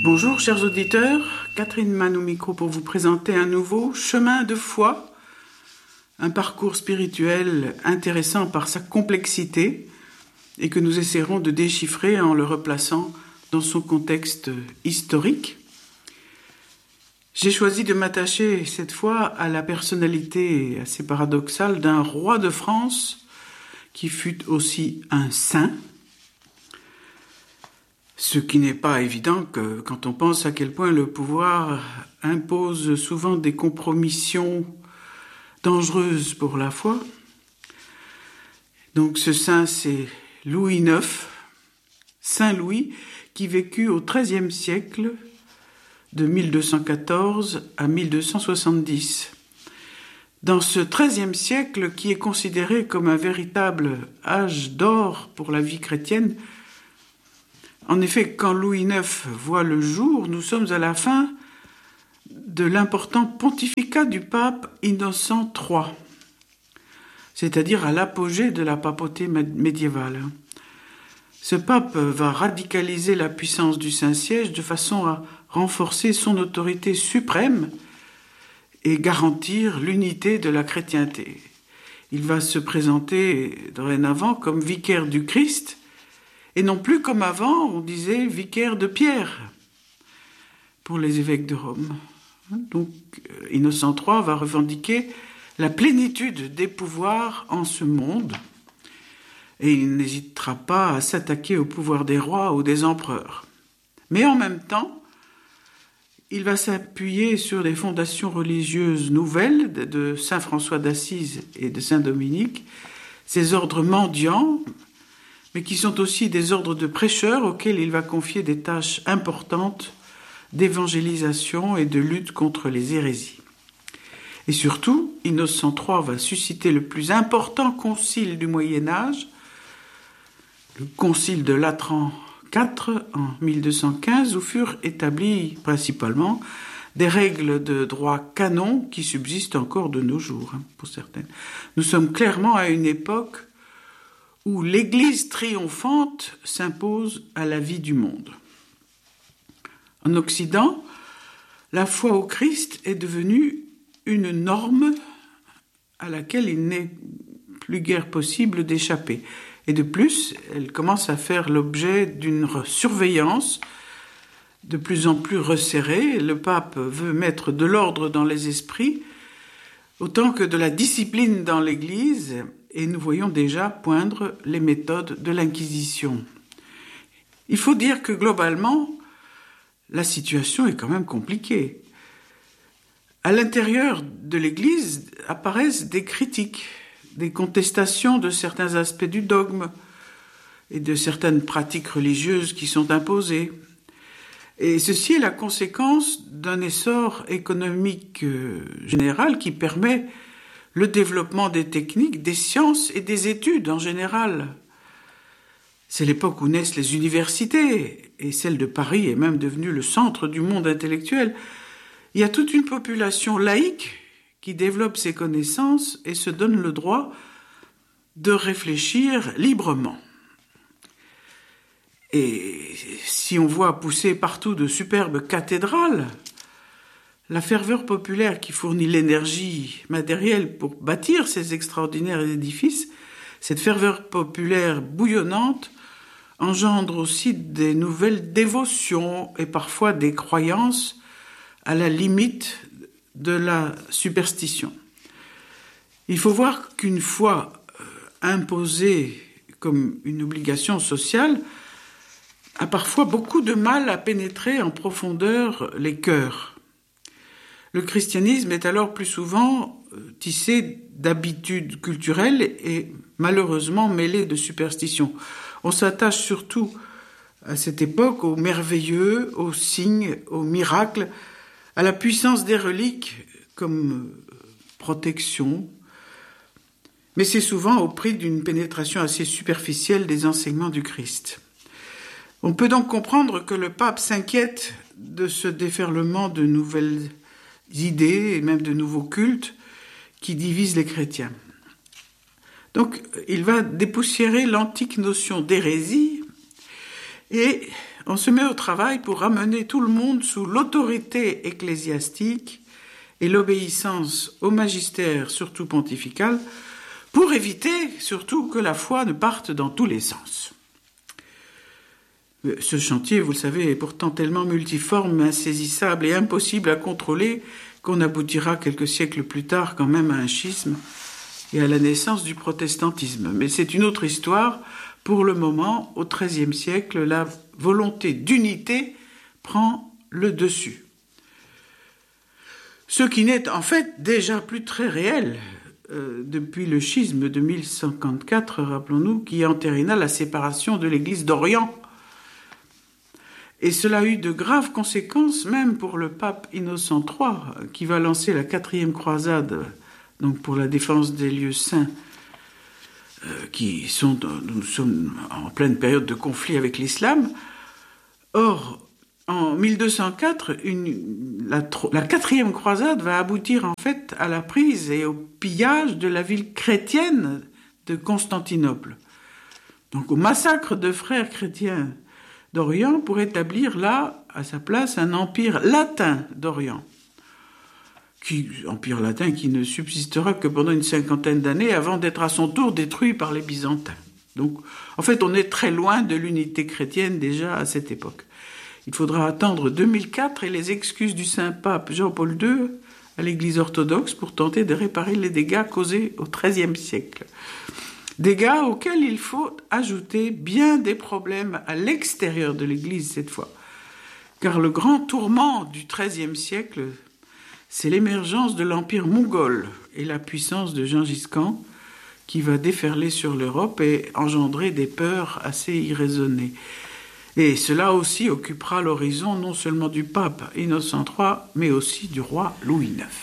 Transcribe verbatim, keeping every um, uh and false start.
Bonjour chers auditeurs, Catherine Mann au micro pour vous présenter un nouveau chemin de foi, un parcours spirituel intéressant par sa complexité et que nous essaierons de déchiffrer en le replaçant dans son contexte historique. J'ai choisi de m'attacher cette fois à la personnalité assez paradoxale d'un roi de France qui fut aussi un saint. Ce qui n'est pas évident que quand on pense à quel point le pouvoir impose souvent des compromissions dangereuses pour la foi. Donc ce saint, c'est Louis neuf, Saint Louis, qui vécut au treizième siècle, de mille deux cent quatorze à mille deux cent soixante-dix. Dans ce treizième siècle, qui est considéré comme un véritable âge d'or pour la vie chrétienne, en effet, quand Louis neuf voit le jour, nous sommes à la fin de l'important pontificat du pape Innocent trois, c'est-à-dire à l'apogée de la papauté médiévale. Ce pape va radicaliser la puissance du Saint-Siège de façon à renforcer son autorité suprême et garantir l'unité de la chrétienté. Il va se présenter dorénavant comme vicaire du Christ, et non plus comme avant, on disait vicaire de Pierre pour les évêques de Rome. Donc, Innocent trois va revendiquer la plénitude des pouvoirs en ce monde et il n'hésitera pas à s'attaquer au pouvoir des rois ou des empereurs. Mais en même temps, il va s'appuyer sur des fondations religieuses nouvelles de saint François d'Assise et de saint Dominique, ces ordres mendiants, mais qui sont aussi des ordres de prêcheurs auxquels il va confier des tâches importantes d'évangélisation et de lutte contre les hérésies. Et surtout, Innocent trois va susciter le plus important concile du Moyen-Âge, le concile de Latran quatre en mille deux cent quinze, où furent établies principalement des règles de droit canon qui subsistent encore de nos jours, hein, pour certaines. Nous sommes clairement à une époque où l'Église triomphante s'impose à la vie du monde. En Occident, la foi au Christ est devenue une norme à laquelle il n'est plus guère possible d'échapper. Et de plus, elle commence à faire l'objet d'une surveillance de plus en plus resserrée. Le pape veut mettre de l'ordre dans les esprits, autant que de la discipline dans l'Église, et nous voyons déjà poindre les méthodes de l'Inquisition. Il faut dire que globalement, la situation est quand même compliquée. À l'intérieur de l'Église apparaissent des critiques, des contestations de certains aspects du dogme et de certaines pratiques religieuses qui sont imposées. Et ceci est la conséquence d'un essor économique général qui permet le développement des techniques, des sciences et des études en général. C'est l'époque où naissent les universités, et celle de Paris est même devenue le centre du monde intellectuel. Il y a toute une population laïque qui développe ses connaissances et se donne le droit de réfléchir librement. Et si on voit pousser partout de superbes cathédrales, la ferveur populaire qui fournit l'énergie matérielle pour bâtir ces extraordinaires édifices, cette ferveur populaire bouillonnante engendre aussi des nouvelles dévotions et parfois des croyances à la limite de la superstition. Il faut voir qu'une foi imposée comme une obligation sociale a parfois beaucoup de mal à pénétrer en profondeur les cœurs. Le christianisme est alors plus souvent tissé d'habitudes culturelles et malheureusement mêlé de superstitions. On s'attache surtout à cette époque aux merveilleux, aux signes, aux miracles, à la puissance des reliques comme protection, mais c'est souvent au prix d'une pénétration assez superficielle des enseignements du Christ. On peut donc comprendre que le pape s'inquiète de ce déferlement de nouvelles idées et même de nouveaux cultes qui divisent les chrétiens. Donc, il va dépoussiérer l'antique notion d'hérésie Et on se met au travail pour ramener tout le monde sous l'autorité ecclésiastique et l'obéissance au magistère, surtout pontifical, pour éviter surtout que la foi ne parte dans tous les sens. Ce chantier, vous le savez, est pourtant tellement multiforme, insaisissable et impossible à contrôler qu'on aboutira quelques siècles plus tard quand même à un schisme et à la naissance du protestantisme. Mais c'est une autre histoire. Pour le moment, au XIIIe siècle, la volonté d'unité prend le dessus. Ce qui n'est en fait déjà plus très réel euh, depuis le schisme de mille cinquante-quatre, rappelons-nous, qui entérina la séparation de l'Église d'Orient. Et cela a eu de graves conséquences même pour le pape Innocent trois, qui va lancer la quatrième croisade, donc pour la défense des lieux saints, euh, qui sont, nous sommes en pleine période de conflit avec l'islam. Or, en mille deux cent quatre, une, la, la quatrième croisade va aboutir en fait à la prise et au pillage de la ville chrétienne de Constantinople. Donc au massacre de frères chrétiens d'Orient pour établir là, à sa place, un empire latin d'Orient. Qui, empire latin qui ne subsistera que pendant une cinquantaine d'années avant d'être à son tour détruit par les Byzantins. Donc, en fait, on est très loin de l'unité chrétienne déjà à cette époque. Il faudra attendre deux mille quatre et les excuses du Saint-Pape Jean-Paul deux à l'Église orthodoxe pour tenter de réparer les dégâts causés au XIIIe siècle. Dégâts auxquels il faut ajouter bien des problèmes à l'extérieur de l'Église cette fois. Car le grand tourment du XIIIe siècle, c'est l'émergence de l'empire mongol et la puissance de Gengis Khan qui va déferler sur l'Europe et engendrer des peurs assez irraisonnées. Et cela aussi occupera l'horizon non seulement du pape Innocent trois, mais aussi du roi Louis neuf.